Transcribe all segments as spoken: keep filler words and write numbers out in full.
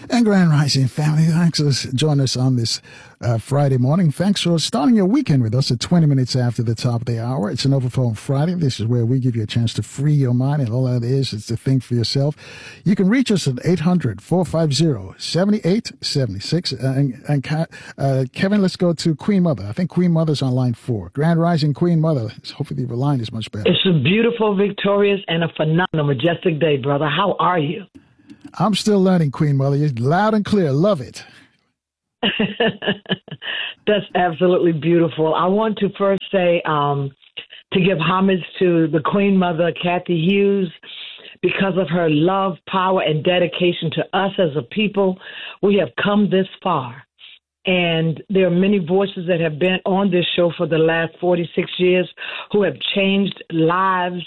And Grand Rising family, thanks for joining us on this uh, Friday morning. Thanks for starting your weekend with us at twenty minutes after the top of the hour. It's an Overflow Friday. This is where we give you a chance to free your mind, and all that is is to think for yourself. You can reach us at eight hundred, four five zero, seven eight seven six. And, and uh, Kevin, let's go to Queen Mother. I think Queen Mother's on line four. Grand Rising Queen Mother. Hopefully the line is much better. It's a beautiful, victorious, and a phenomenal, majestic day, brother. How are you? I'm still learning, Queen Mother. You're loud and clear. Love it. That's absolutely beautiful. I want to first say um, to give homage to the Queen Mother, Kathy Hughes, because of her love, power, and dedication to us as a people. We have come this far. And there are many voices that have been on this show for the last forty-six years who have changed lives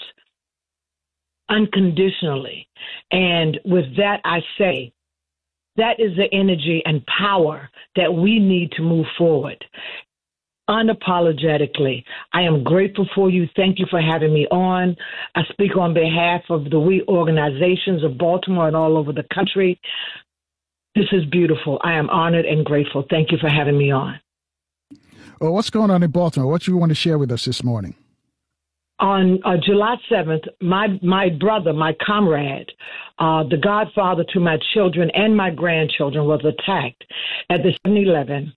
unconditionally. And with that, I say, that is the energy and power that we need to move forward. Unapologetically, I am grateful for you. Thank you for having me on. I speak on behalf of the We organizations of Baltimore and all over the country. This is beautiful. I am honored and grateful. Thank you for having me on. Well, what's going on in Baltimore? What do you want to share with us this morning? On uh, July seventh, my my brother, my comrade, uh, the godfather to my children and my grandchildren, was attacked at the seven eleven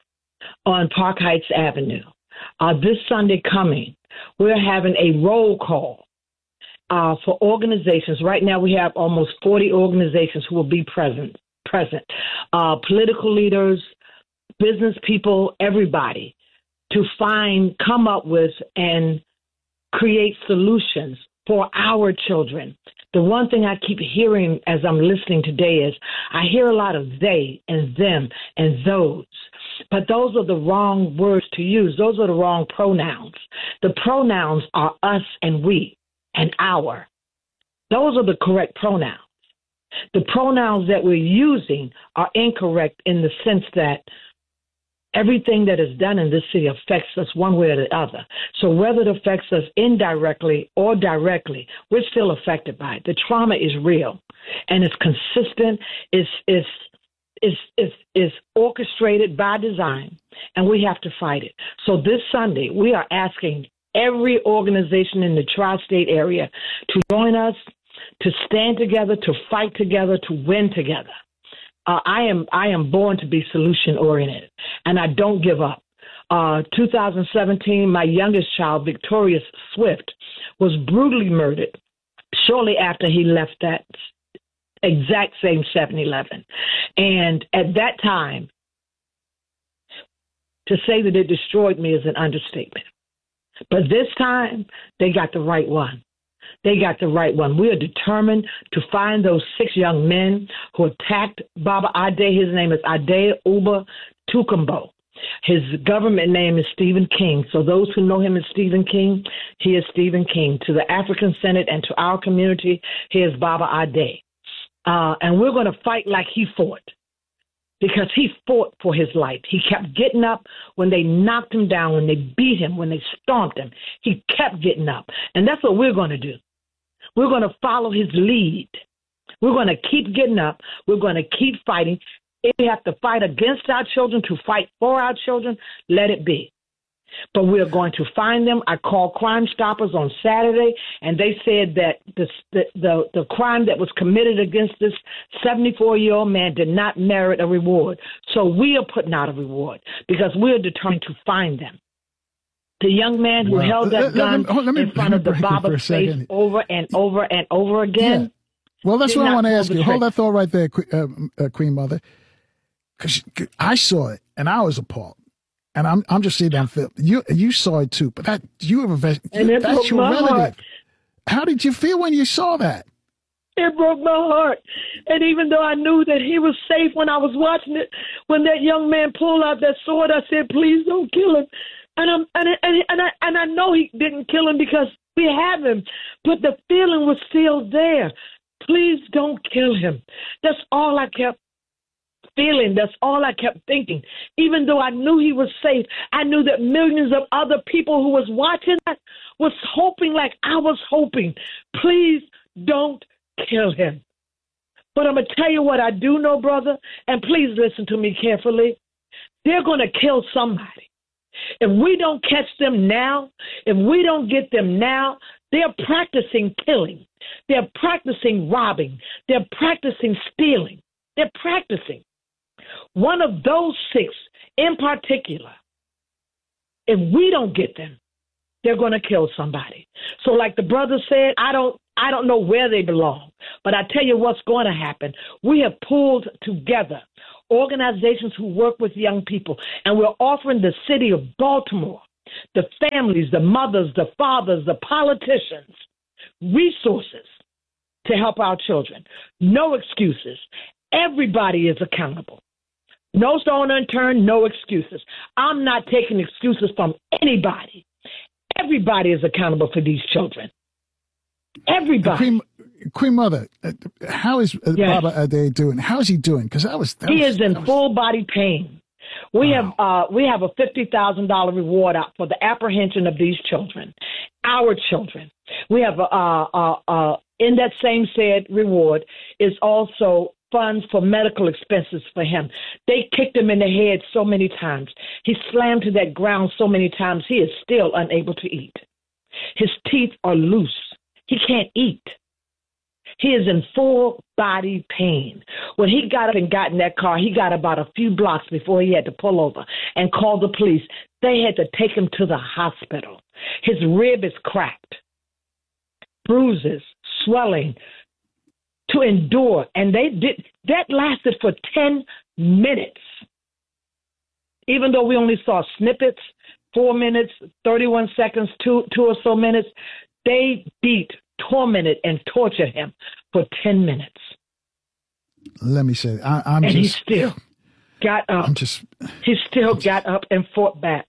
on Park Heights Avenue. Uh, this Sunday coming, we're having a roll call uh, for organizations. Right now, we have almost forty organizations who will be present. Present, uh, political leaders, business people, everybody, to find, come up with, and create solutions for our children. The one thing I keep hearing as I'm listening today is I hear a lot of they and them and those, but those are the wrong words to use. Those are the wrong pronouns. The pronouns are us and we and our. Those are the correct pronouns. The pronouns that we're using are incorrect in the sense that everything that is done in this city affects us one way or the other. So whether it affects us indirectly or directly, we're still affected by it. The trauma is real, and it's consistent. It's it's it's it's, it's orchestrated by design, and we have to fight it. So this Sunday, we are asking every organization in the tri-state area to join us, to stand together, to fight together, to win together. Uh, I am I am born to be solution oriented, and I don't give up. Uh, two thousand seventeen, my youngest child, Victorious Swift, was brutally murdered shortly after he left that exact same seven eleven. And at that time, to say that it destroyed me is an understatement. But this time, they got the right one. They got the right one. We are determined to find those six young men who attacked Baba Ade. His name is Ade Uba Tukumbo. His government name is Stephen King. So those who know him as Stephen King, he is Stephen King. To the African Senate and to our community, he is Baba Ade. Uh, and we're going to fight like he fought, because he fought for his life. He kept getting up when they knocked him down, when they beat him, when they stomped him. He kept getting up. And that's what we're going to do. We're going to follow his lead. We're going to keep getting up. We're going to keep fighting. If we have to fight against our children to fight for our children, let it be. But we're going to find them. I called Crime Stoppers on Saturday, and they said that the, the, the, the crime that was committed against this seventy-four-year-old man did not merit a reward. So we are putting out a reward because we are determined to find them. The young man who wow. held that let, gun let me, let me, in front of the Baba's face over and over and over again. Yeah. Well, that's what I want to ask you. Hold that thought right there, uh, uh, Queen Mother, because I saw it and I was appalled. And I'm I'm just sitting down, Phil. You you saw it too, but that you have a and it that's your relative. Heart. How did you feel when you saw that? It broke my heart. And even though I knew that he was safe when I was watching it, when that young man pulled out that sword, I said, "Please don't kill him." And I'm and and and I and I know he didn't kill him because we have him, but the feeling was still there. Please don't kill him. That's all I kept feeling. That's all I kept thinking. Even though I knew he was safe, I knew that millions of other people who was watching that was hoping like I was hoping. Please don't kill him. But I'm going to tell you what I do know, brother, and please listen to me carefully. They're going to kill somebody. If we don't catch them now, if we don't get them now, they're practicing killing. They're practicing robbing. They're practicing stealing. They're practicing. One of those six in particular, if we don't get them, they're going to kill somebody. So like the brother said, I don't I don't know where they belong, but I tell you what's going to happen. We have pulled together organizations who work with young people, and we're offering the city of Baltimore, the families, the mothers, the fathers, the politicians, resources to help our children. No excuses. Everybody is accountable. No stone unturned, no excuses. I'm not taking excuses from anybody. Everybody is accountable for these children. Everybody. Queen, Queen Mother, uh, how is uh, yes. Baba Ade doing? How is he doing? Because I was. That he was, is in was... full body pain. We wow. have uh, we have a fifty thousand dollar reward out for the apprehension of these children, our children. We have uh, uh, uh, in that same said reward is also funds for medical expenses for him. They kicked him in the head so many times. He slammed to that ground so many times. He is still unable to eat. His teeth are loose. He can't eat. He is in full body pain. When he got up and got in that car, he got about a few blocks before he had to pull over and call the police. They had to take him to the hospital. His rib is cracked, bruises, swelling, to endure. And they did that lasted for ten minutes. Even though we only saw snippets, four minutes, thirty-one seconds, two, two or so minutes, they beat, tormented, and tortured him for ten minutes. Let me say, I, I'm and just. he still got up. I'm just. He still I'm got just, up and fought back.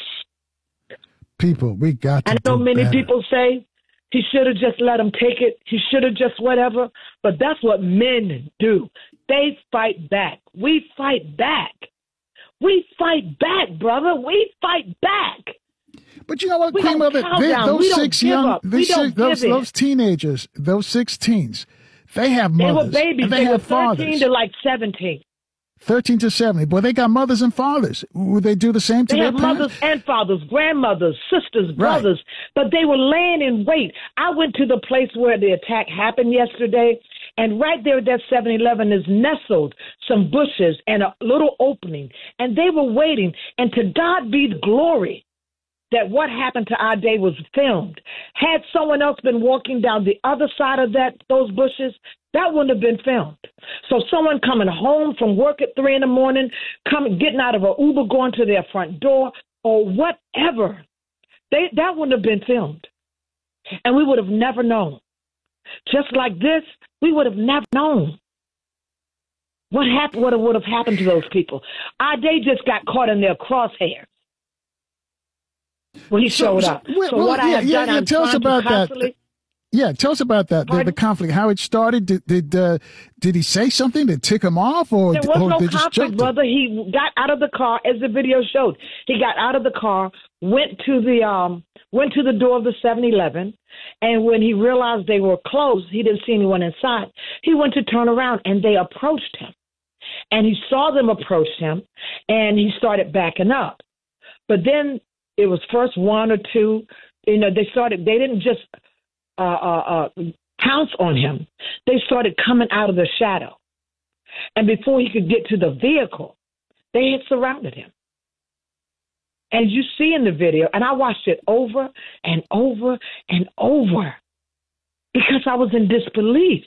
People, we got to I know do many better. people say he should have just let him take it. He should have just whatever. But that's what men do. They fight back. We fight back. We fight back, brother. We fight back. But you know what, we Queen Mother, they, those we six young, those, six, those, those teenagers, those six teens, they have mothers. They were babies. And they, they have were thirteen fathers. to like seventeen. thirteen to seventy. Boy, they got mothers and fathers. Would they do the same to they their have parents? mothers and fathers, grandmothers, sisters, brothers. Right. But they were laying in wait. I went to the place where the attack happened yesterday, and right there at that seven eleven is nestled some bushes and a little opening. And they were waiting. And to God be the glory that what happened to our day was filmed. Had someone else been walking down the other side of that those bushes, that wouldn't have been filmed. So someone coming home from work at three in the morning, coming getting out of an Uber, going to their front door, or whatever, they that wouldn't have been filmed. And we would have never known. Just like this, we would have never known what happened, what would have happened to those people. Our day just got caught in their crosshairs when he showed so, up. Well, so well, what yeah, I have yeah, done, yeah. I'm Tell us about that. Yeah, tell us about that. The, the conflict, how it started. Did did uh, did he say something to tick him off, or there was or no they just conflict, brother? He got out of the car, as the video showed. He got out of the car, went to the um, went to the door of the seven eleven, and when he realized they were closed, he didn't see anyone inside. He went to turn around, and they approached him, and he saw them approach him, and he started backing up. But then it was first one or two. You know, they started. They didn't just uh, uh, uh, pounce on him. They started coming out of the shadow. And before he could get to the vehicle, they had surrounded him. And you see in the video, and I watched it over and over and over because I was in disbelief.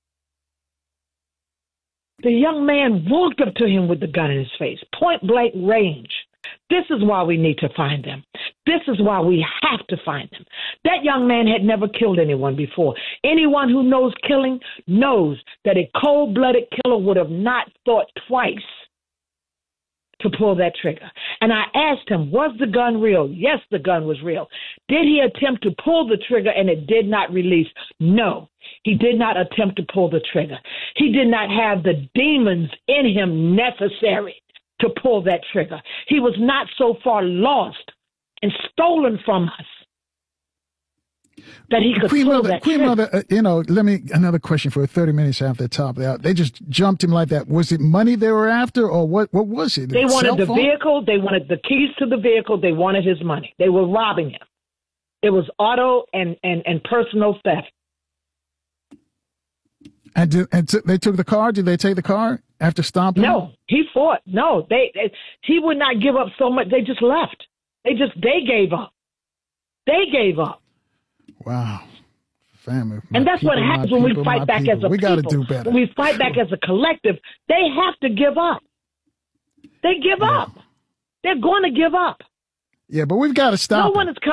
The young man walked up to him with the gun in his face, point blank range. This is why we need to find them. This is why we have to find them. That young man had never killed anyone before. Anyone who knows killing knows that a cold-blooded killer would have not thought twice to pull that trigger. And I asked him, was the gun real? Yes, the gun was real. Did he attempt to pull the trigger and it did not release? No, he did not attempt to pull the trigger. He did not have the demons in him necessary to pull that trigger. He was not so far lost and stolen from us that he could Queen pull Mother, that Queen trigger. Mother, uh, you know, let me, another question for thirty minutes after the top of the hour. They just jumped him like that. Was it money they were after, or what, what was it? They wanted Cell the phone? vehicle. They wanted the keys to the vehicle. They wanted his money. They were robbing him. It was auto and, and, and personal theft. And, did, and t- they took the car? Did they take the car after stomping him? No, he fought. No, they, they he would not give up so much. They just left. They just they gave up. They gave up. Wow. Family. And that's people, what happens when people, we fight back people. as a we people. We got to do better. When we fight back as a collective, they have to give up. They give yeah. up. They're going to give up. Yeah, but we've got to stop. No it. one is coming.